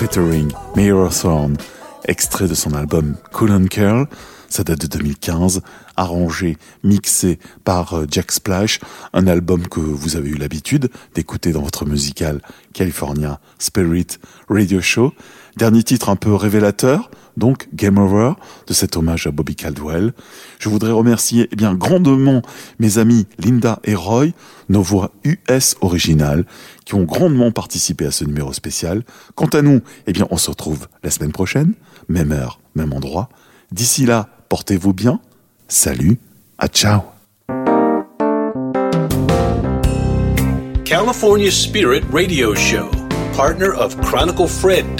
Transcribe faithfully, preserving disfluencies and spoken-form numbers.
featuring Mayor Thorne, extrait de son album Cool and Curl. Ça date de deux mille quinze, arrangé, mixé par Jack Splash, un album que vous avez eu l'habitude d'écouter dans votre musical californien Spirit Radio Show. Dernier titre un peu révélateur, donc Game Over, de cet hommage à Bobby Caldwell. Je voudrais remercier eh bien grandement mes amis Linda et Roy, nos voix U S originales, qui ont grandement participé à ce numéro spécial. Quant à nous, eh bien on se retrouve la semaine prochaine, même heure, même endroit. D'ici là, portez-vous bien. Salut, à ciao. California Spirit Radio Show, partner of Chronicle Fred.